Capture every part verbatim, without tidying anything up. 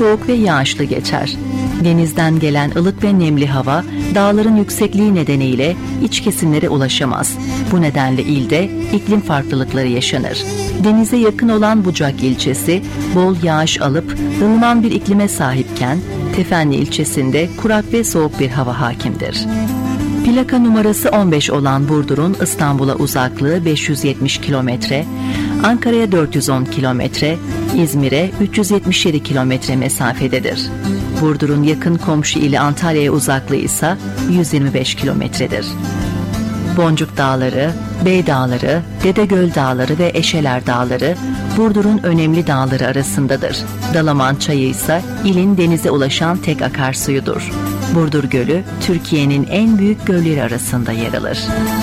soğuk ve yağışlı geçer. Denizden gelen ılık ve nemli hava dağların yüksekliği nedeniyle iç kesimlere ulaşamaz. Bu nedenle ilde iklim farklılıkları yaşanır. Denize yakın olan Bucak ilçesi bol yağış alıp ılıman bir iklime sahipken Tefenli ilçesinde kurak ve soğuk bir hava hakimdir. Plaka numarası on beş olan Burdur'un İstanbul'a uzaklığı beş yüz yetmiş kilometre, Ankara'ya dört yüz on kilometre, İzmir'e üç yüz yetmiş yedi kilometre mesafededir. Burdur'un yakın komşu ili Antalya'ya uzaklığı ise yüz yirmi beş kilometredir. Boncuk Dağları, Bey Dağları, Dedegöl Dağları ve Eşeler Dağları Burdur'un önemli dağları arasındadır. Dalaman Çayı ise ilin denize ulaşan tek akarsuyudur. Burdur Gölü, Türkiye'nin en büyük gölleri arasında yer alır.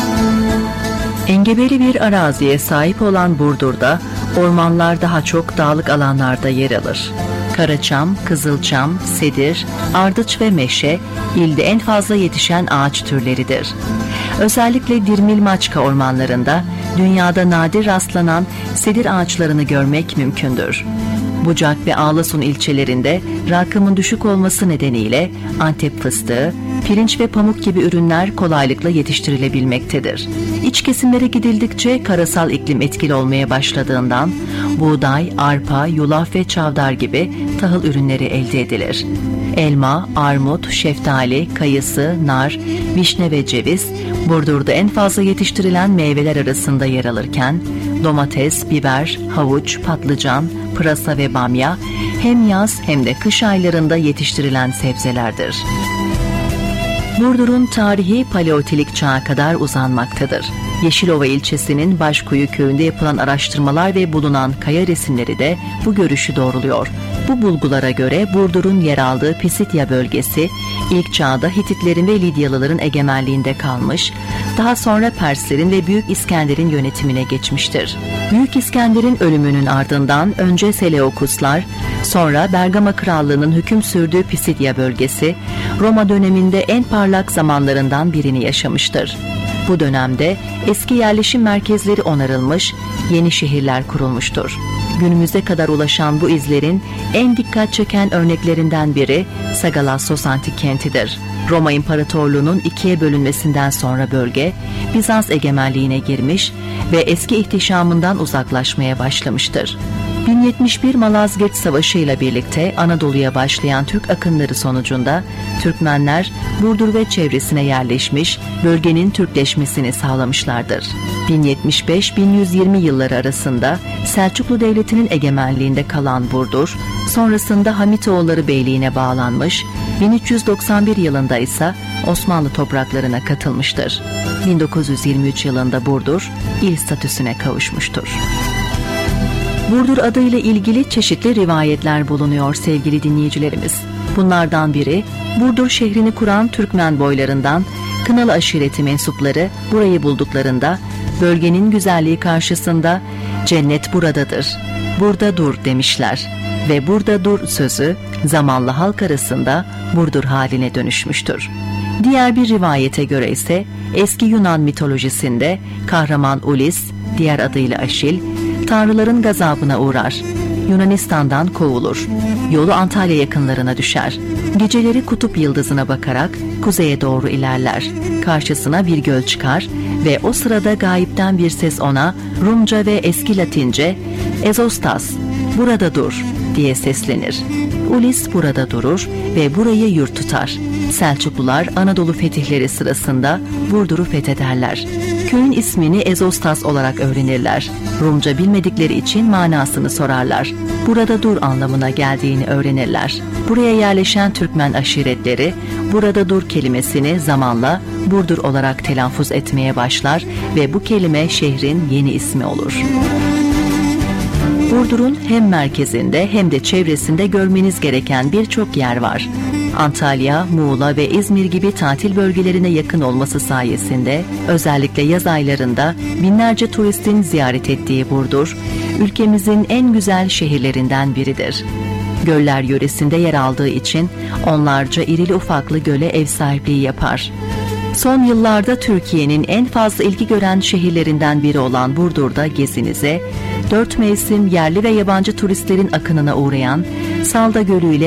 Engebeli bir araziye sahip olan Burdur'da ormanlar daha çok dağlık alanlarda yer alır. Karaçam, kızılçam, sedir, ardıç ve meşe ilde en fazla yetişen ağaç türleridir. Özellikle Dirmil-Maçka ormanlarında dünyada nadir rastlanan sedir ağaçlarını görmek mümkündür. Bucak ve Ağlasun ilçelerinde rakımın düşük olması nedeniyle Antep fıstığı, pirinç ve pamuk gibi ürünler kolaylıkla yetiştirilebilmektedir. İç kesimlere gidildikçe karasal iklim etkili olmaya başladığından buğday, arpa, yulaf ve çavdar gibi tahıl ürünleri elde edilir. Elma, armut, şeftali, kayısı, nar, vişne ve ceviz Burdur'da en fazla yetiştirilen meyveler arasında yer alırken domates, biber, havuç, patlıcan, pırasa ve bamya hem yaz hem de kış aylarında yetiştirilen sebzelerdir. Burdur'un tarihi Paleolitik çağa kadar uzanmaktadır. Yeşilova ilçesinin Başkuyu köyünde yapılan araştırmalar ve bulunan kaya resimleri de bu görüşü doğruluyor. Bu bulgulara göre Burdur'un yer aldığı Pisidya bölgesi ilk çağda Hititlerin ve Lidyalıların egemenliğinde kalmış, daha sonra Perslerin ve Büyük İskender'in yönetimine geçmiştir. Büyük İskender'in ölümünün ardından önce Seleukuslar, sonra Bergama Krallığı'nın hüküm sürdüğü Pisidya bölgesi, Roma döneminde en parlak zamanlarından birini yaşamıştır. Bu dönemde eski yerleşim merkezleri onarılmış, yeni şehirler kurulmuştur. Günümüze kadar ulaşan bu izlerin en dikkat çeken örneklerinden biri Sagalassos antik kentidir. Roma İmparatorluğu'nun ikiye bölünmesinden sonra bölge Bizans egemenliğine girmiş ve eski ihtişamından uzaklaşmaya başlamıştır. bin yetmiş bir Malazgirt Savaşı ile birlikte Anadolu'ya başlayan Türk akınları sonucunda Türkmenler Burdur ve çevresine yerleşmiş, bölgenin Türkleşmesini sağlamışlardır. bin yetmiş beş bin yüz yirmi yılları arasında Selçuklu Devleti'nin egemenliğinde kalan Burdur, sonrasında Hamitoğulları Beyliğine bağlanmış, bin üç yüz doksan bir yılında ise Osmanlı topraklarına katılmıştır. bin dokuz yüz yirmi üç yılında Burdur il statüsüne kavuşmuştur. Burdur adıyla ilgili çeşitli rivayetler bulunuyor sevgili dinleyicilerimiz. Bunlardan biri, Burdur şehrini kuran Türkmen boylarından Kınalı aşireti mensupları burayı bulduklarında bölgenin güzelliği karşısında "Cennet buradadır, burada dur" demişler ve "burada dur" sözü zamanla halk arasında Burdur haline dönüşmüştür. Diğer bir rivayete göre ise eski Yunan mitolojisinde kahraman Ulis, diğer adıyla Aşil, tanrıların gazabına uğrar. Yunanistan'dan kovulur. Yolu Antalya yakınlarına düşer. Geceleri kutup yıldızına bakarak kuzeye doğru ilerler. Karşısına bir göl çıkar ve o sırada gayipten bir ses ona Rumca ve eski Latince "Ezostas, burada dur" diye seslenir. Ulis burada durur ve burayı yurt tutar. Selçuklular Anadolu fetihleri sırasında Burdur'u fethederler. Köyün ismini Ezostas olarak öğrenirler. Rumca bilmedikleri için manasını sorarlar. Burada dur anlamına geldiğini öğrenirler. Buraya yerleşen Türkmen aşiretleri burada dur kelimesini zamanla Burdur olarak telaffuz etmeye başlar ve bu kelime şehrin yeni ismi olur. Burdur'un hem merkezinde hem de çevresinde görmeniz gereken birçok yer var. Antalya, Muğla ve İzmir gibi tatil bölgelerine yakın olması sayesinde özellikle yaz aylarında binlerce turistin ziyaret ettiği Burdur, ülkemizin en güzel şehirlerinden biridir. Göller yöresinde yer aldığı için onlarca irili ufaklı göle ev sahipliği yapar. Son yıllarda Türkiye'nin en fazla ilgi gören şehirlerinden biri olan Burdur'da gezinize, dört mevsim yerli ve yabancı turistlerin akınına uğrayan Salda Gölü ile